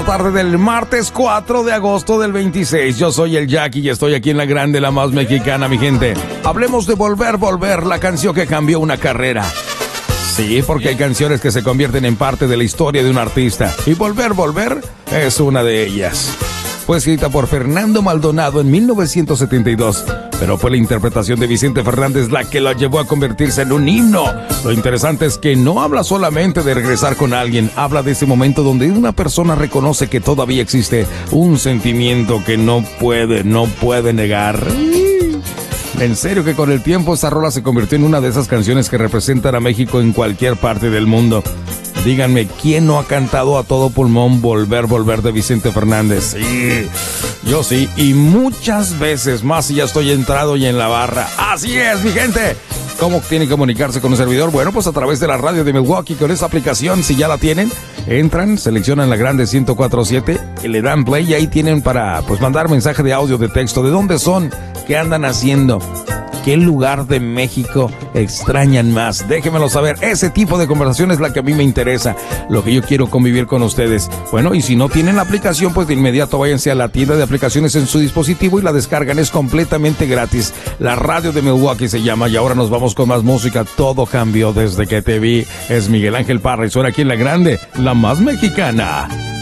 la tarde del martes 4 de agosto del 26. Yo soy el Jackie y estoy aquí en la grande, la más mexicana, mi gente. Hablemos de Volver, la canción que cambió una carrera. Sí, porque hay canciones que se convierten en parte de la historia de un artista. Y Volver es una de ellas. Fue escrita por Fernando Maldonado en 1972, pero fue la interpretación de Vicente Fernández la que la llevó a convertirse en un himno. Lo interesante es que no habla solamente de regresar con alguien, habla de ese momento donde una persona reconoce que todavía existe un sentimiento que no puede negar. En serio que con el tiempo esta rola se convirtió en una de esas canciones que representan a México en cualquier parte del mundo. Díganme, ¿quién no ha cantado a todo pulmón Volver de Vicente Fernández? Sí, yo sí, y muchas veces más si ya estoy entrado y en la barra. Así es, mi gente. ¿Cómo tienen que comunicarse con un servidor? Bueno, pues a través de la radio de Milwaukee, con esa aplicación, si ya la tienen, entran, seleccionan la grande 104.7 y le dan play y ahí tienen para pues mandar mensaje de audio, de texto, de dónde son, qué andan haciendo, qué lugar de México extrañan más. Déjenmelo saber. Ese tipo de conversación es la que a mí me interesa, lo que yo quiero convivir con ustedes. Bueno, y si no tienen la aplicación, pues de inmediato váyanse a la tienda de aplicaciones en su dispositivo y la descargan. Es completamente gratis. La radio de Milwaukee se llama. Y ahora nos vamos con más música. Todo cambió desde que te vi. Es Miguel Ángel Parra y suena aquí en la grande, la más mexicana.